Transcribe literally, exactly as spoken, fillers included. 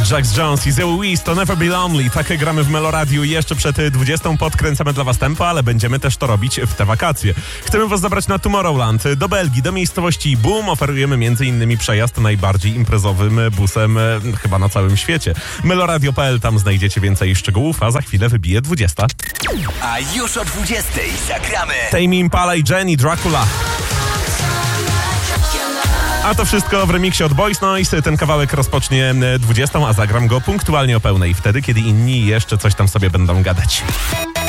Jax Jones i Zoe Wees to Never Be Lonely. Tak gramy w Meloradiu jeszcze przed dwudziestą. Podkręcamy dla was tempo, ale będziemy też to robić w te wakacje. Chcemy was zabrać na Tomorrowland, do Belgii, do miejscowości Boom. Oferujemy między innymi przejazd najbardziej imprezowym busem e, chyba na całym świecie. meloradio kropka p l, tam znajdziecie więcej szczegółów, a za chwilę wybije dwudziesta. A już o dwudziestej zagramy Tame Impala i Jenny Dracula. A to wszystko w remiksie od Boys Noise. Ten kawałek rozpocznie dwudziestą, a zagram go punktualnie o pełnej, wtedy kiedy inni jeszcze coś tam sobie będą gadać.